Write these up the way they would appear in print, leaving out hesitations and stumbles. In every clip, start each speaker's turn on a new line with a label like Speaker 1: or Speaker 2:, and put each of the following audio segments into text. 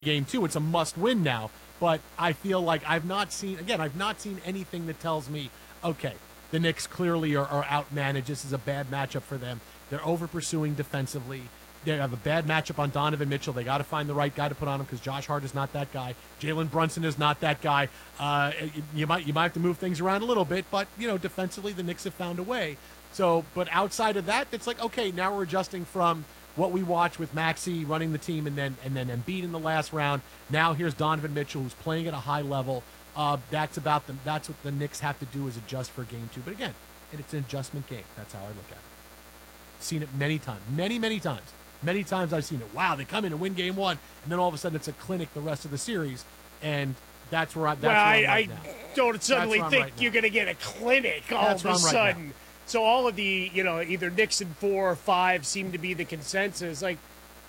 Speaker 1: game two. It's a must-win now. But I feel like I've not seen anything that tells me, okay, the Knicks clearly are outmanaged. This is a bad matchup for them. They're over-pursuing defensively. They have a bad matchup on Donovan Mitchell. They got to find the right guy to put on him because Josh Hart is not that guy. Jalen Brunson is not that guy. You might have to move things around a little bit, but defensively the Knicks have found a way. So, but outside of that, it's like, okay, now we're adjusting from what we watched with Maxey running the team and then Embiid in the last round. Now here's Donovan Mitchell who's playing at a high level. That's what the Knicks have to do is adjust for game two. But again, it's an adjustment game. That's how I look at it. Seen it many times, many times. Many times I've seen it. Wow, they come in and win game one, and then all of a sudden it's a clinic the rest of the series, and that's where I'm.
Speaker 2: I don't suddenly think you're going to get a clinic all of a sudden. So all of the, either Knicks in 4 or 5 seem to be the consensus. Like,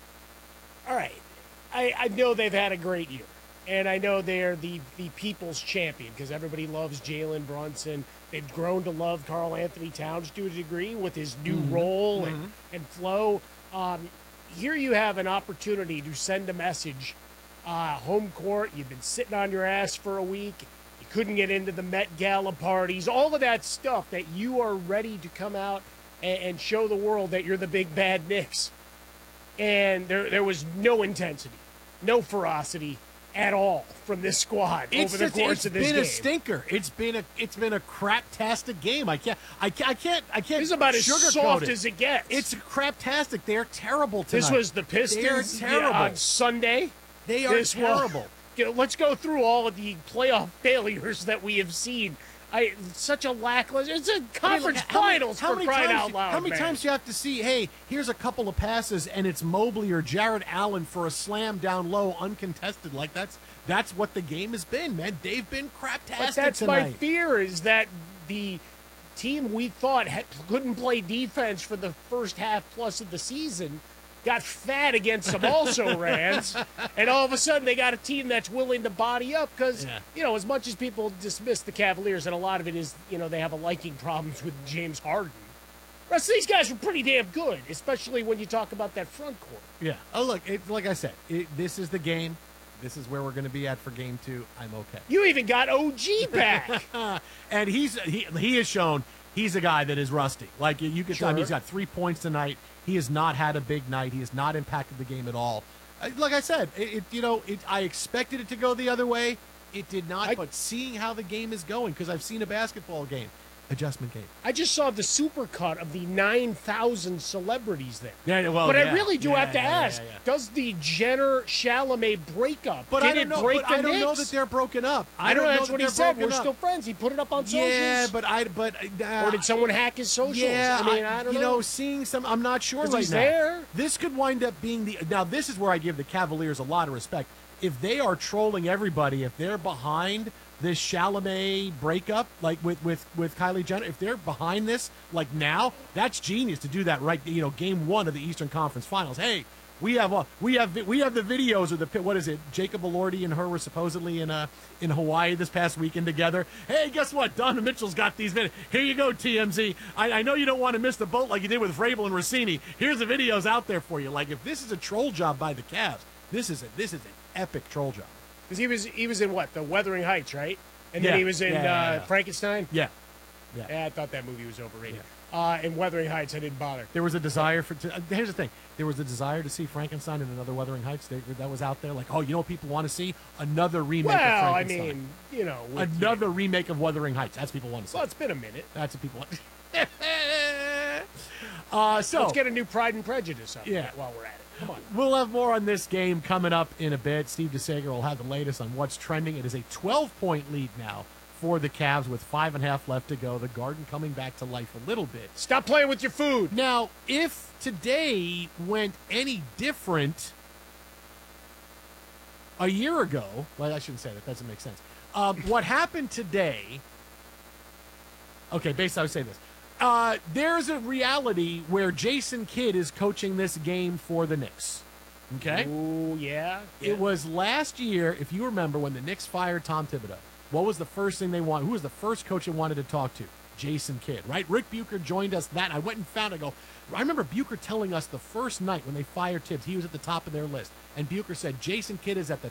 Speaker 2: all right, I know they've had a great year, and I know they're the people's champion because everybody loves Jalen Brunson. They've grown to love Karl Anthony Towns to a degree with his new role and flow. Here you have an opportunity to send a message. Home court, you've been sitting on your ass for a week. You couldn't get into the Met Gala parties. All of that stuff that you are ready to come out and show the world that you're the big bad Knicks. And there was no intensity, no ferocity at all from this squad over the course of this game.
Speaker 1: It's been a stinker. It's been a craptastic game. I can't.
Speaker 2: This is about as soft as it gets.
Speaker 1: It's craptastic. They're terrible tonight.
Speaker 2: This was the Pistons on Sunday.
Speaker 1: They are terrible.
Speaker 2: Let's go through all of the playoff failures that we have seen. Such a lackluster. It's a conference finals for crying out loud.
Speaker 1: How many times do you have to see, hey, here's a couple of passes and it's Mobley or Jared Allen for a slam down low, uncontested? Like that's what the game has been, man. They've been craptastic
Speaker 2: But that's
Speaker 1: tonight.
Speaker 2: My fear is that the team we thought couldn't play defense for the first half plus of the season got fat against some also-rans, and all of a sudden they got a team that's willing to body up because, as much as people dismiss the Cavaliers, and a lot of it is, they have a liking problems with James Harden, the rest of these guys were pretty damn good, especially when you talk about that front court.
Speaker 1: Yeah. Oh, look, like I said, this is the game. This is where we're going to be at for game two. I'm okay.
Speaker 2: You even got OG back.
Speaker 1: And he has shown he's a guy that is rusty. Like, you can tell he's got 3 points tonight. He has not had a big night. He has not impacted the game at all. Like I said, I expected it to go the other way. It did not. But seeing how the game is going, because I've seen a basketball game, adjustment game.
Speaker 2: I just saw the supercut of the 9,000 celebrities there.
Speaker 1: Yeah, well,
Speaker 2: but I really do have to ask: does the Jenner-Chalamet breakup?
Speaker 1: But I don't know. But I don't know that they're broken up.
Speaker 2: I don't know. That's what he said. We're still friends. He put it up on socials.
Speaker 1: Yeah,
Speaker 2: or did someone hack his socials?
Speaker 1: Yeah,
Speaker 2: I don't know.
Speaker 1: Seeing some, I'm not sure right
Speaker 2: he's
Speaker 1: now.
Speaker 2: There.
Speaker 1: This could wind up being now. This is where I give the Cavaliers a lot of respect. If they are trolling everybody, if they're behind this Chalamet breakup, like with Kylie Jenner, if they're behind this, like now, that's genius to do that right. Game one of the Eastern Conference Finals. Hey, we have the videos of what is it? Jacob Elordi and her were supposedly in Hawaii this past weekend together. Hey, guess what? Donovan Mitchell's got these videos. Here you go, TMZ. I know you don't want to miss the boat like you did with Vrabel and Rossini. Here's the videos out there for you. Like, if this is a troll job by the Cavs, this is an epic troll job.
Speaker 2: Because he was in what? The Wuthering Heights, right? And then he was in Frankenstein?
Speaker 1: Yeah,
Speaker 2: I thought that movie was overrated. In Wuthering Heights, I didn't bother.
Speaker 1: There was a desire here's the thing. There was a desire to see Frankenstein in another Wuthering Heights. That was out there. Like, oh, what people want to see? Another remake of Frankenstein. Another remake of Wuthering Heights. That's what people want to see.
Speaker 2: Well, it's been a minute.
Speaker 1: That's what people want.
Speaker 2: So let's get a new Pride and Prejudice up while we're at it. Come on.
Speaker 1: We'll have more on this game coming up in a bit. Steve DeSager will have the latest on what's trending. It is a 12-point lead now for the Cavs with 5.5 left to go. The Garden coming back to life a little bit.
Speaker 2: Stop playing with your food.
Speaker 1: Now, if today went any different a year ago, well, I shouldn't say that. That doesn't make sense. What happened today, okay, basically I would say this. There's a reality where Jason Kidd is coaching this game for the Knicks. Okay?
Speaker 2: Oh, yeah.
Speaker 1: It was last year, if you remember, when the Knicks fired Tom Thibodeau. What was the first thing they wanted? Who was the first coach they wanted to talk to? Jason Kidd, right? Rick Bucher joined us that. I went and found, I remember Bucher telling us the first night when they fired Tibbs, he was at the top of their list. And Bucher said, Jason Kidd is at the